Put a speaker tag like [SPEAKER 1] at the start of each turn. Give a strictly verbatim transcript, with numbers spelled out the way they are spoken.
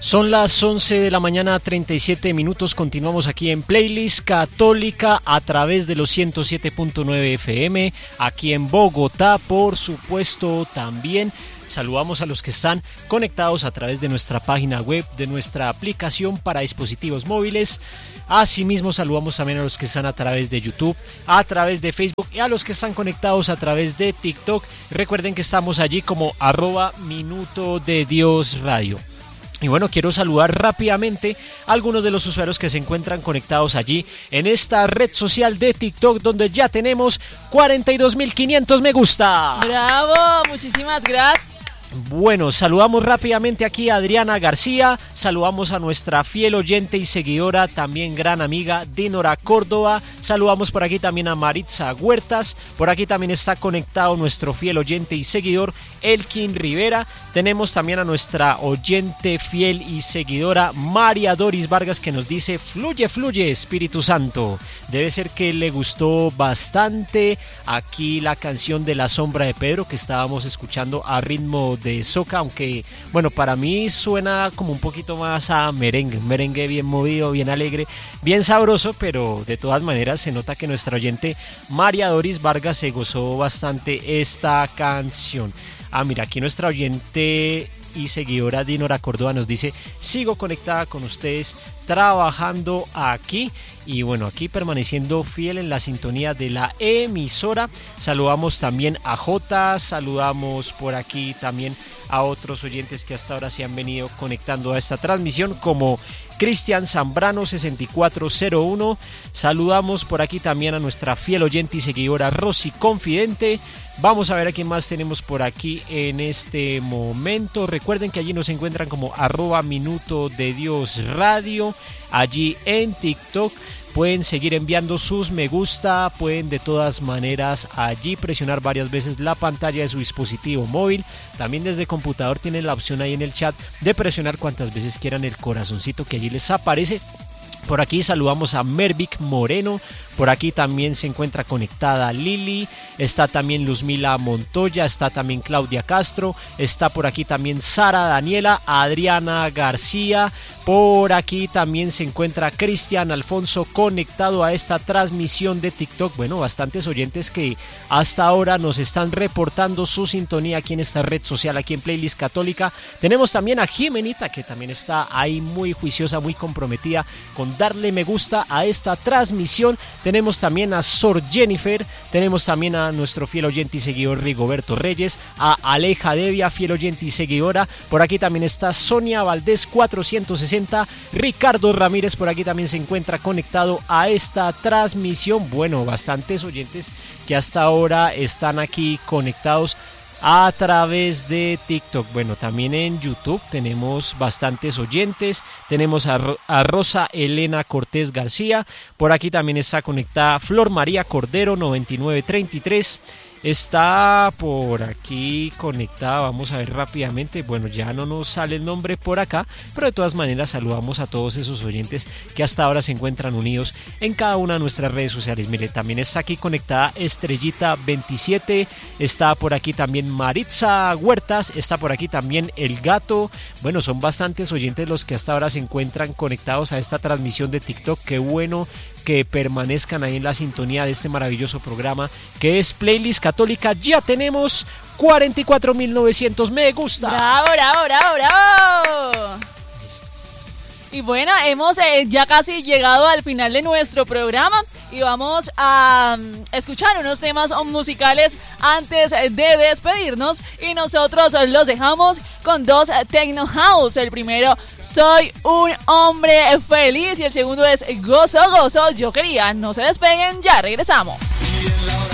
[SPEAKER 1] Son las once de la mañana, treinta y siete minutos. Continuamos aquí en Playlist Católica a través de los ciento siete punto nueve F M, aquí en Bogotá, por supuesto también. Saludamos a los que están conectados a través de nuestra página web, de nuestra aplicación para dispositivos móviles. Asimismo, saludamos también a los que están a través de YouTube, a través de Facebook y a los que están conectados a través de TikTok. Recuerden que estamos allí como arroba Minuto de Dios Radio. Y bueno, quiero saludar rápidamente a algunos de los usuarios que se encuentran conectados allí en esta red social de TikTok, donde ya tenemos cuarenta y dos mil quinientos me gusta.
[SPEAKER 2] ¡Bravo! Muchísimas gracias.
[SPEAKER 1] Bueno, saludamos rápidamente aquí a Adriana García, saludamos a nuestra fiel oyente y seguidora, también gran amiga Dinora Córdoba, saludamos por aquí también a Maritza Huertas, por aquí también está conectado nuestro fiel oyente y seguidor Elkin Rivera, tenemos también a nuestra oyente fiel y seguidora María Doris Vargas, que nos dice: fluye, fluye Espíritu Santo. Debe ser que le gustó bastante aquí la canción de La Sombra de Pedro que estábamos escuchando a ritmo de soca, aunque bueno, para mí suena como un poquito más a merengue, un merengue bien movido, bien alegre, bien sabroso, pero de todas maneras se nota que nuestra oyente María Doris Vargas se gozó bastante esta canción. Ah, mira, aquí nuestra oyente y seguidora Dinora Córdoba nos dice: sigo conectada con ustedes, trabajando aquí y bueno, aquí permaneciendo fiel en la sintonía de la emisora. Saludamos también a Jota, saludamos por aquí también a otros oyentes que hasta ahora se han venido conectando a esta transmisión, como Cristian Zambrano sesenta y cuatro cero uno. Saludamos por aquí también a nuestra fiel oyente y seguidora Rosy Confidente. Vamos a ver a quién más tenemos por aquí en este momento. Recuerden que allí nos encuentran como arroba Minuto de Dios Radio, allí en TikTok. Pueden seguir enviando sus me gusta, pueden de todas maneras allí presionar varias veces la pantalla de su dispositivo móvil. También desde computador tienen la opción ahí en el chat de presionar cuantas veces quieran el corazoncito que allí les aparece. Por aquí saludamos a Mervic Moreno, por aquí también se encuentra conectada Lili, está también Luzmila Montoya, está también Claudia Castro, está por aquí también Sara Daniela, Adriana García, por aquí también se encuentra Cristian Alfonso conectado a esta transmisión de TikTok. Bueno, bastantes oyentes que hasta ahora nos están reportando su sintonía aquí en esta red social, aquí en Playlist Católica. Tenemos también a Jimenita, que también está ahí muy juiciosa, muy comprometida con darle me gusta a esta transmisión. Tenemos también a Sor Jennifer, tenemos también a nuestro fiel oyente y seguidor Rigoberto Reyes, a Aleja Devia, fiel oyente y seguidora. Por aquí también está Sonia Valdés cuatrocientos sesenta, Ricardo Ramírez por aquí también se encuentra conectado a esta transmisión. Bueno, bastantes oyentes que hasta ahora están aquí conectados a través de TikTok. Bueno, también en YouTube tenemos bastantes oyentes. Tenemos a, Ro- a Rosa Elena Cortés García. Por aquí también está conectada Flor María Cordero noventa y nueve treinta y tres. Está por aquí conectada, vamos a ver rápidamente. Bueno, ya no nos sale el nombre por acá, pero de todas maneras saludamos a todos esos oyentes que hasta ahora se encuentran unidos en cada una de nuestras redes sociales. Mire, también está aquí conectada Estrellita veintisiete, está por aquí también Maritza Huertas, está por aquí también El Gato. Bueno, son bastantes oyentes los que hasta ahora se encuentran conectados a esta transmisión de TikTok. Qué bueno que permanezcan ahí en la sintonía de este maravilloso programa que es Playlist Católica. Ya tenemos cuarenta y cuatro mil novecientos me gusta.
[SPEAKER 2] ¡Bravo, bravo, bravo, bravo! Listo. Y bueno, hemos eh, ya casi llegado al final de nuestro programa y vamos a um, escuchar unos temas musicales antes de despedirnos, y nosotros los dejamos con dos Techno House. El primero, Soy un hombre feliz, y el segundo es Gozo, Gozo, yo quería. No se despeguen, ya regresamos.